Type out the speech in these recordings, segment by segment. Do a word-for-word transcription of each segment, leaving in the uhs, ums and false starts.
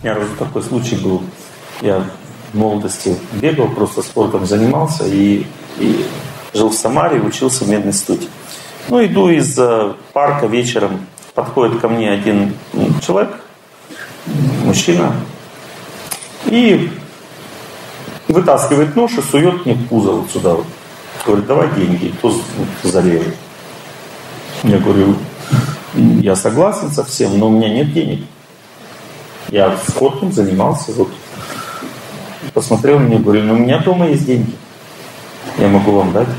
У меня раз такой случай был. Я в молодости бегал, просто спортом занимался и, и жил в Самаре, учился в медной студии. Ну, иду из парка вечером, подходит ко мне один человек, мужчина, и вытаскивает нож и сует мне в пузо вот сюда вот. Говорит, давай деньги, то зарежу. Я говорю, я согласен со всем, но у меня нет денег. Я спортом занимался, вот. Посмотрел на меня, говорю, ну у меня дома есть деньги. Я могу вам дать.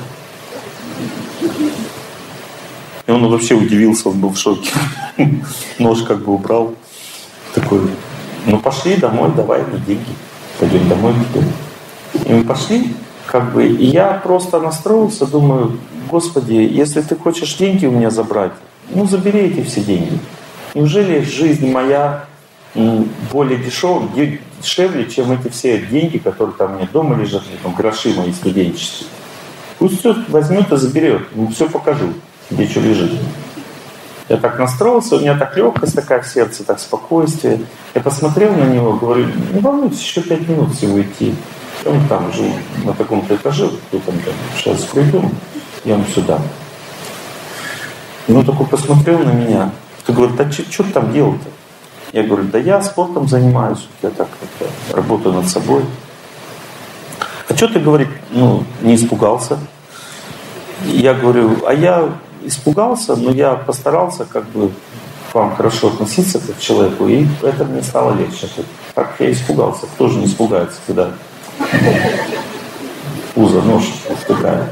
И он вообще удивился, он был в шоке. Нож как бы убрал. Такой, ну пошли домой, давай мне деньги. Пойдем домой. И мы пошли, как бы, и я просто настроился, думаю, Господи, если ты хочешь деньги у меня забрать, ну забери эти все деньги. Неужели жизнь моя более дешев, дешевле, чем эти все деньги, которые там у меня дома лежат, там, гроши мои студенческие? Пусть все возьмет и заберет, ему все покажу, где что лежит. Я так настроился, у меня так легкость такая в сердце, так спокойствие. Я посмотрел на него, говорю, не волнуйтесь, еще пять минут всего идти. Он там жил на таком-то этаже, тут он там, сейчас пройду, я ему сюда. И он такой посмотрел на меня, ты говорит, а что ты там делал-то? Я говорю, да я спортом занимаюсь, я так как-то работаю над собой. А что ты, говорит, ну, не испугался? Я говорю, а я испугался, но я постарался как бы к вам хорошо относиться как к человеку, и это мне стало легче. Так я испугался. Кто же не испугается, когда пузо, нож втыкает?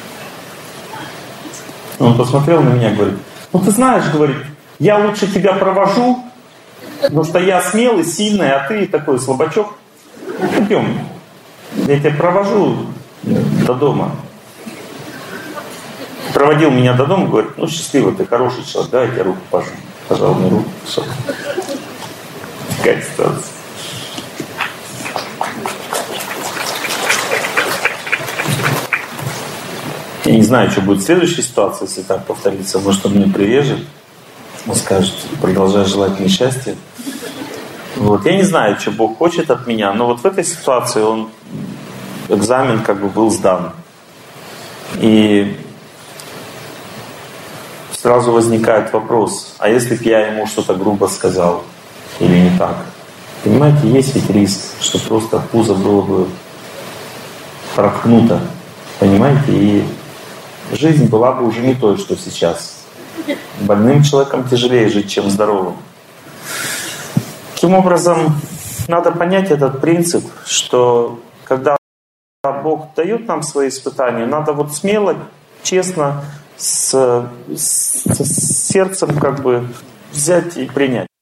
Он посмотрел на меня и говорит, ну ты знаешь, говорит, я лучше тебя провожу, потому что я смелый, сильный, а ты такой слабачок. Идем, я тебя провожу до дома. Проводил меня до дома, говорит, ну счастливо, ты хороший человек, давай я тебе руку пожму. Пожал мне руку. Такая ситуация. Я не знаю, что будет в следующей ситуации, если так повторится. Может, он мне прирежет, он скажет, продолжай желать мне счастья. Вот. Я не знаю, что Бог хочет от меня, но вот в этой ситуации он, экзамен как бы был сдан. И сразу возникает вопрос, а если бы я ему что-то грубо сказал или не так? Понимаете, есть ведь риск, что просто пузо было бы проткнуто. Понимаете? И жизнь была бы уже не той, что сейчас. Больным человеком тяжелее жить, чем здоровым. Таким образом, надо понять этот принцип, что когда Бог дает нам свои испытания, надо вот смело, честно, с, с, с сердцем как бы взять и принять.